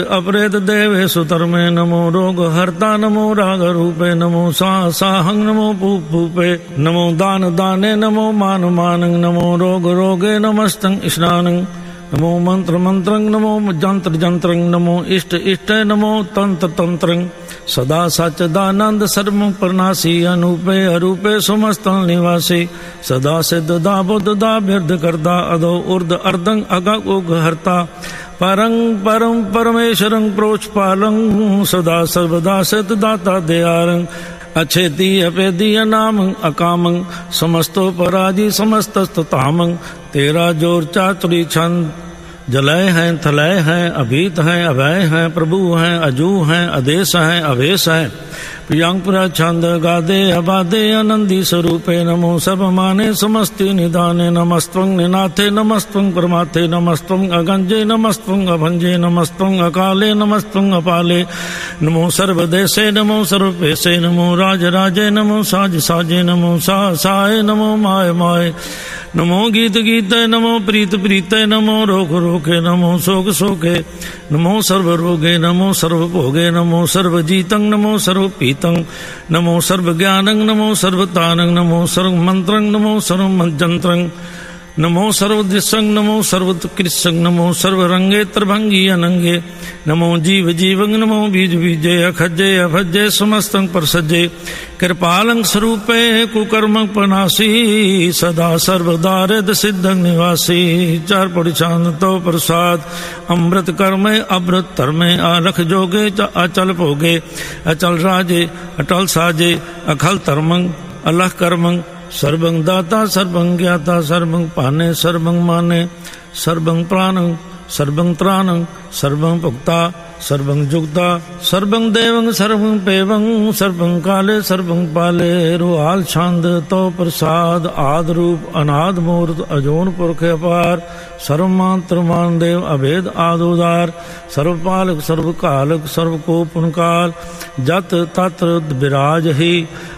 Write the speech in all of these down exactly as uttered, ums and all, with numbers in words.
अपरेत देवे सुतर्मे नमो रोग हर्ता नमो राग रूपे नमो सा साहंग नमो पूप पूपे नमो दान दाने नमो मान मानं नमो रोग रोगे नमस्तं स्नानं नमो मंत्र मंत्रं नमो जंत्र जंत्रं नमो इष्ट इष्ट नमो तंत्र तंत्रं सदा सच्चिदानंद सर्व प्रनाशी अनूपे अरूपे समस्त निवासी सदा सिद्ध दा बुद्ध दा बिरध करदा अदो उर्द अर्दं अग उग हरता परं परम परमेश्वरं प्रोचपालं सदा सर्वदा सिद्ध दाता दयारं अच्छेति अपेदी अनामं अकामं समस्तो पराजी समस्तस्ततामं तेरा जोर चातुरी छंद जलय हैं थलय हैं अभीत हैं अभय हैं प्रभु हैं अजू हैं आदेश हैं अवेश हैं प्रियंपुरा छंद गादे अबादे आनंदी स्वरूपे नमो सब माने समस्ति निदाने नमस्त्वं निनाथे नमस्त्वं परमाथे नमस्त्वं अगंजे नमस्त्वं अभंजे नमस्त्वं अकाले नमस्त्वं अपाले नमो सर्वदेशे नमो सर्वपेशे नमो राज राजे नमो साज साजे नमो सा साय नमो माय माय नमो गीत गीते नमो प्रीत प्रीते नमो रोग रोगे नमो शोक शोके नमो सर्व रोगे नमो सर्व भोगे नमो सर्व जीतं नमो सर्व पीतं नमो सर्व ज्ञानं नमो सर्वतानं नमो सर्व मंत्रं नमो सर्व मंत्रं नमो सर्वदृशं नमो सर्वोत्कृष्टं नमो सर्वरंगे त्रिभंगी अनंगे नमो जीव जीवं नमो बीज बीजे अखजे अभजे समस्तं परसजे कृपालं स्वरूपे कुकर्म पनासी सदा सर्वदा रिद सिद्धं निवासी चार परिचांद तो प्रसाद अमृत कर्मे अमृत धर्मे आरख जोगे अचल भोगे अचल राजे अटल साजे अखल धर्मं अलख कर्मं सर्वं दाता सर्वं ज्ञाता सर्वं पाने सर्वं माने सर्वं प्राणं सर्वं त्राणं सर्वं भुक्ता सर्वं जुक्ता सर्वं देवं सर्वं पेवं सर्वं काले सर्वं पाले रुहाल छंद तो प्रसाद आद रूप अनाद मूर्त अजोन पुरख अपार सर्वमात्र मान देव अभेद आदोदार सर्वपालक सर्वकालक सर्वकोपनकाल जत तत्र विराज ही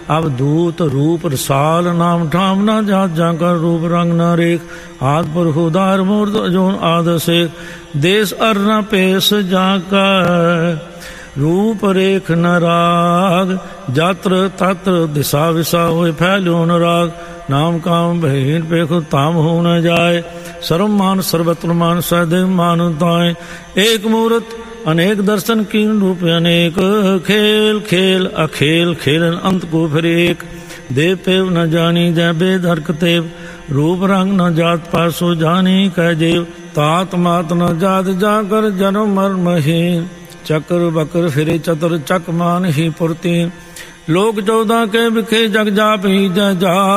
अवधूत रूप रसाल नाम ठाम न जात जाकर रूप रंग न रेख आद पुरख उदार मूर्त अजोन आद से देश अर न पेश जाकर रूप रेख न राग जात्र तत्र दिशा विशा हो फैल्यो न राग नाम काम बहीन पेख ताम हो न जाए सर्वमान सर्वत्र मान सदैव मानुताएं एक मूर्त अनेक दर्शन कीन रूप अनेक खेल खेल अखेल खेलन अंत को फिर एक देव पेव न जानी जय बेद हरक तेव रूप रंग न जात पासो जानी कह जेव तात मात न जात जाकर जन्म मर्महीन चक्र बकर फिरे चतुर चक मान ही पुरती लोक चौदह के बिखे जग जाप ही जय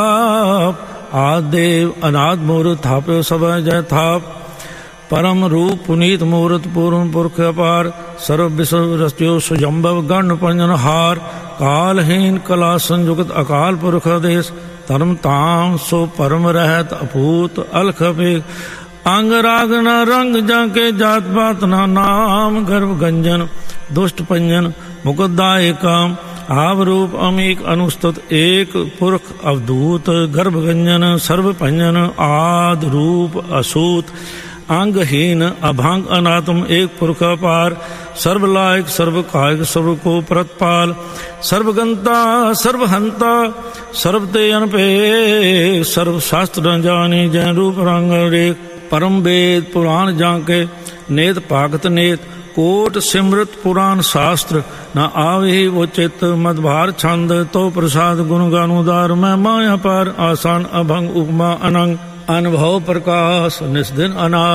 जाप आदेव अनाद मूर्त थाप्यो सब जय थाप परम रूप पुनीत मूर्त पूर्ण पुरख अपार सर्व विश्व रस्त्यो सुजम्भव गण पंजन हार कालहीन कला संयुक्त अकाल पुरख आदेश धर्म ताम सो परम रहत अपूत अलख अपेख अंग राग न रंग जाके जात पात न नाम गर्भ गंजन दुष्ट पंजन मुकुदाय काम आव रूप अमीक अनुस्तुत एक पुरख अवधूत गर्भ गंजन सर्व पंजन आद रूप असूत अंगहीन अभांग अनात्म एक पुरख अपार सर्वलायक सर्व कायक सर्व को प्रतपाल सर्वगंता सर्वहंता सर्वते अनपे सर्व शास्त्र न जानी जय रूप रंग रेख परम वेद पुराण जाके नेत पाकत नेत कोट सिमृत पुराण शास्त्र न आवे वो चित्त मदभार छंद तो प्रसाद गुण गानुदार मैं माया पार आसान अभंग उपमा अनंग अनुभव प्रकाश निस्दिन अनाथ